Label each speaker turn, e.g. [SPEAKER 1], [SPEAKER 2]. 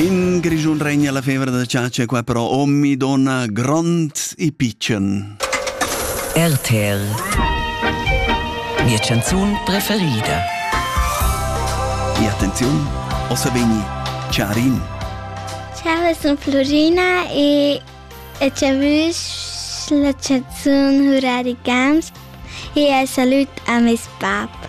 [SPEAKER 1] In Grigiun regna la fevra da ciaccia qua però ommi donna grond e pitchen.
[SPEAKER 2] RTL Mia canzun preferida.
[SPEAKER 1] E attenzione, ossa vegni Charin.
[SPEAKER 3] Ciao, sono Florina e ci avvis la canzone Hurrari Gams e salut a mes pap.